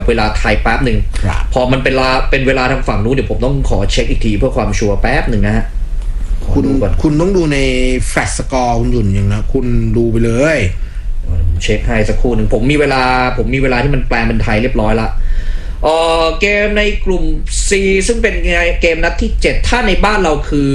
เวลาไทยแป๊บหนึ่งพอมันเป็นเวลาทางฝั่งนู้นเดี๋ยวผมต้องขอเช็คอีกทีเพื่อความชัวร์แป๊บหนึ่งนะฮะคุณต้องดูในแฟลชสกอร์คุณหยุ่นอย่างนะคุณดูไปเลยเช็คให้สักครู่หนึ่งผมมีเวลาที่มันแปลเป็นไทยเรียบร้อยละเกมในกลุ่ม C ซึ่งเป็นเกมนัดที่7ถ้าในบ้านเราคือ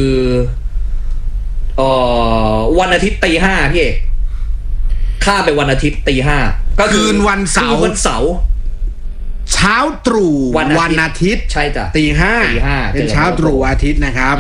วันอาทิตย์ตี 5พี่เอกข้ามไปวันอาทิตย์ตี 5ก็คือคืนวันเสาร์เช้าตรู่วันอาทิตย์ใช่จ้ะตี 5เป็นเช้าตรู่อาทิตย์นะครับ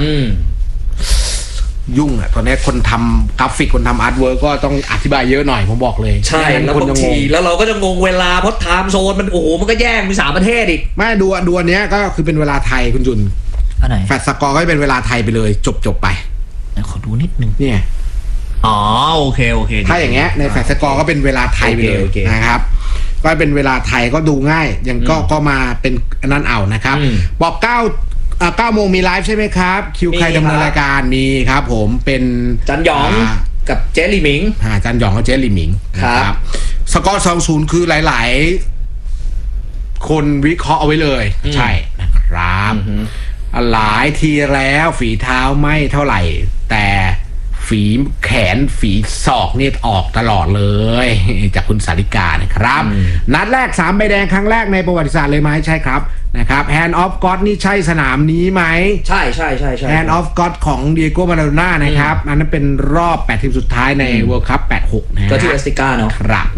ยุ่งตอนนี้คนทำกราฟิกคนทำอาร์ตเวิร์กก็ต้องอธิบายเยอะหน่อยผมบอกเลยใช่แล้วบางทีแล้วเราก็จะงงเวลาเพราะไทม์โซนมันโอ้โหมันก็แย่งมี3ประเทศอีกไม่ดูอันนี้ก็คือเป็นเวลาไทยคุณจุนอันไหนแฟลชสกอร์ก็เป็นเวลาไทยไปเลยจบไปขอดูนิดนึงเนี่ยโอเคถ้าอย่างเงี้ยในแฟลชสกอร์ก็เป็นเวลาไทยไปเลยนะครับก็เป็นเวลาไทยก็ดูง่ายอย่างก็มาเป็นนั้นเอานะครับบอก9โมงมีไลฟ์ใช่ไหมครับคิวใครดำเนินรายการมีครับผมเป็นจันหยองกับเจลลี่หมิงจันหยองกับเจลลี่หมิงครับสกอร์ 2-0 คือหลายๆคนวิเคราะห์เอาไว้เลยใช่นะครับหลายทีแล้วฝีเท้าไม่เท่าไหร่แต่ฝีแขนฝีศอกนี่ออกตลอดเลยจากคุณสาริกานะครับนัดแรก3ใบแดงครั้งแรกในประวัติศาสตร์เลยไหมใช่ครับนะครับ Hand of God นี่ใช่สนามนี้ไหมใช่ Hand of God ของเดียโก้มาราโดน่านะครับอันนั้นเป็นรอบ8ทีมสุดท้ายใน World Cup 86นะก็ที่แอสติก้าเนาะครับ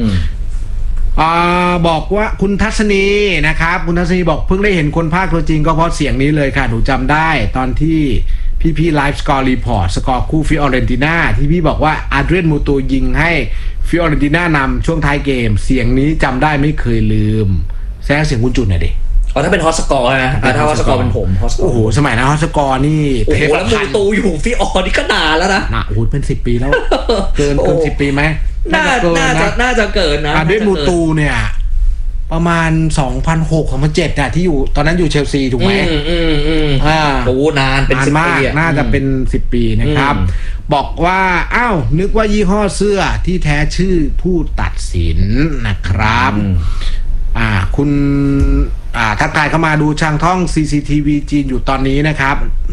บอกว่าคุณทัศนีนะครับคุณทัศนีบอกเพิ่งได้เห็นคนภาคตัวจริงก็เพราะเสียงนี้เลยค่ะหนูจำได้ตอนที่พี่ไลฟ์สกอร์รีพอร์ตสกอร์คู่ฟิออเรนติน่าที่พี่บอกว่าอาเดรียนมูตูยิงให้ฟิออเรนติน่านำช่วงท้ายเกมเสียงนี้จำได้ไม่เคยลืมแซงเสียงคุณจุนหน่อยดิถ้าเป็นฮอสกอร์นะถ้าฮอสกอร์เป็นผมโอ้โหสมัยนะฮอสกอร์นี่โอ้โหแล้วมูตูอยู่ฟิออนี่ก็นานแล้วนะโอ้โหเป็น10 ปีแล้วเกิน10 ปีไหมน่าจะเกินนะอาเดรียนมูตูเนี่ยประมาณ2006-2007ที่อยู่ตอนนั้นอยู่เชลซีถูกไหมโอ้นานเป็น10 ปีน่าจะเป็น10 ปีนะครับบอกว่านึกว่ายี่ห้อเสื้อที่แท้ชื่อผู้ตัดสินนะครับคุณทักทายเข้ามาดูช่างท่อง CCTV จีนอยู่ตอนนี้นะครับ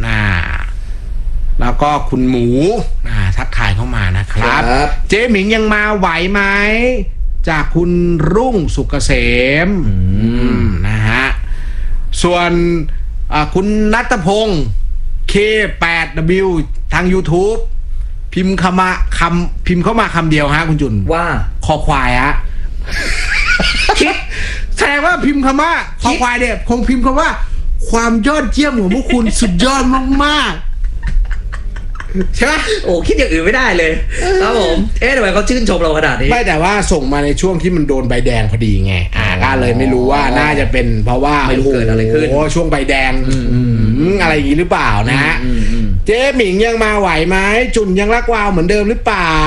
แล้วก็คุณหมูทักทายเข้ามานะครับเจ๊หมิงยังมาไหวไหมจากคุณรุ่งสุกเกษมนะฮะส่วนคุณณัฐพงศ์ K8W ทาง YouTube พิมพ์เข้ามาคำเดียวฮะคุณจุนว่าคอควายฮะคิดแสดงว่าพิมพ์คำว่าคอควายเนี่ยคงพิมพ์คำว่าความยอดเยี่ยมของพวกคุณสุดยอดมากๆใช่ไหมโอ้คิดอย่างอื่นไม่ได้เลยครับผมทำไมเขาชื่นชมเราขนาดนี้ไม่แต่ว่าส่งมาในช่วงที่มันโดนใบแดงพอดีไงก็เลยไม่รู้ว่าน่าจะเป็นเพราะว่าไม่รู้เกิดอะไรขึ้นช่วงใบแดงอะไรอย่างนี้หรือเปล่านะฮะเจ๊หมิงยังมาไหวไหมจุนยังรักวาวเหมือนเดิมหรือเปล่า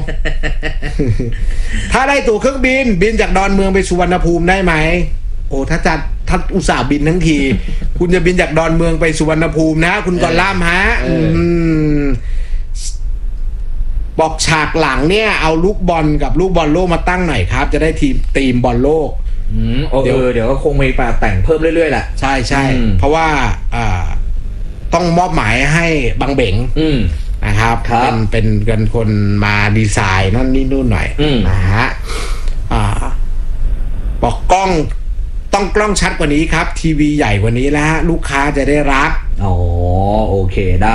ถ้าได้ตั๋วเครื่องบินจากดอนเมืองไปสุวรรณภูมิได้ไหมโอ้ถ้าอุตส่าห์บินทั้งที คุณจะบินจากดอนเมืองไปสุวรรณภูมินะคุณกอล่ามฮะบอกฉากหลังเนี่ยเอาลูกบอลกับลูกบอลโลกมาตั้งหน่อยครับจะได้ทีมบอลโลกเดี๋ยวก็คงมีแต่งเพิ่มเรื่อยๆแหละใช่เพราะว่าต้องมอบหมายให้บังเบ๋งนะครับเป็นคนมาดีไซน์นั่นนี่นู่นหน่อยนะฮะบอกกล้องชัดกว่านี้ครับทีวีใหญ่กว่านี้แล้วลูกค้าจะได้รักโอเคได้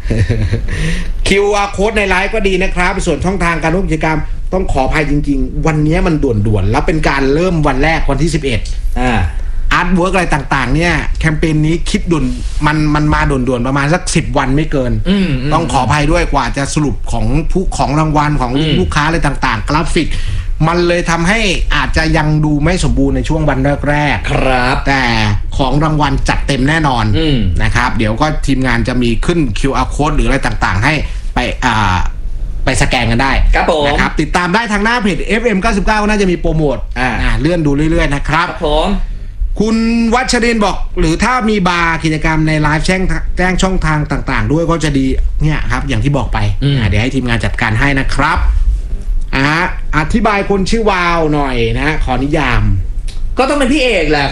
QR Code ในไลฟ์ก็ดีนะครับส่วนช่องทางการร่วมกิจกรรมต้องขออภัยจริงๆวันนี้มันด่วนๆแล้วเป็นการเริ่มวันแรกวันที่11อาร์ตเวิร์กอะไรต่างๆเนี่ยแคมเปญนี้คิดด่วนมันมาด่วนๆประมาณสัก10 วันไม่เกินต้องขออภัยด้วยกว่าจะสรุปของรางวัลของลูกค้าอะไรต่างๆกราฟิกมันเลยทำให้อาจจะยังดูไม่สมบูรณ์ในช่วงวันแรกๆครับแต่ของรางวัลจัดเต็มแน่นอนนะครับเดี๋ยวก็ทีมงานจะมีขึ้น QR Code หรืออะไรต่างๆให้ไปสแกนกันได้นะครับติดตามได้ทางหน้าเพจ FM 99ก็น่าจะมีโปรโมทเลื่อนดูเรื่อยๆนะครับคุณวัชรินทร์บอกหรือถ้ามีบาร์กิจกรรมในไลฟ์แจ้งช่องทางต่างๆด้วยก็จะดีเนี่ยครับอย่างที่บอกไปเดี๋ยวให้ทีมงานจัดการให้นะครับอธิบายคนชื่อวาวหน่อยนะขอนิยามก็ต้องเป็นพี่เอกแหละ